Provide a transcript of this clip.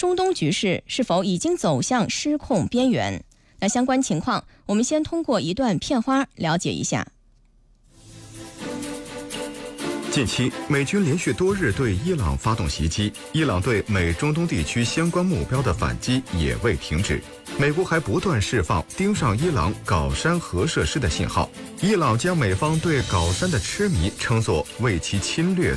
中东局势是否已经走向失控边缘？那相关情况，我们先通过一段片花了解一下。 近期，美军连续多日对伊朗发动袭击，伊朗对美中东地区相关目标的反击也未停止。美国还不断释放盯上伊朗镐山核设施的信号。伊朗将美方对镐山的痴迷称作为其侵略